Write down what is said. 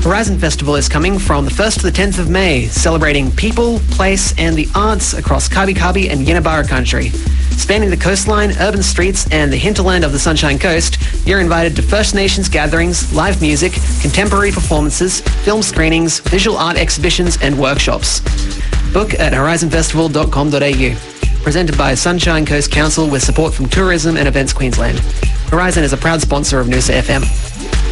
Horizon Festival is coming from the 1st to the 10th of May, celebrating people, place and the arts across Kabi Kabi and Yinabara country. Spanning the coastline, urban streets and the hinterland of the Sunshine Coast, you're invited to First Nations gatherings, live music, contemporary performances, film screenings, visual art exhibitions and workshops. Book at horizonfestival.com.au. Presented by Sunshine Coast Council with support from Tourism and Events Queensland. Horizon is a proud sponsor of Noosa FM.